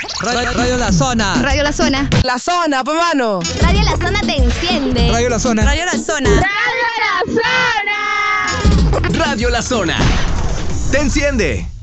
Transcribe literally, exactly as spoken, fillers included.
Radio, Radio La Zona. Radio La Zona. La Zona, pues mano. Radio La Zona te enciende. Radio La Zona. Radio La Zona. Radio La Zona. Radio La Zona te enciende.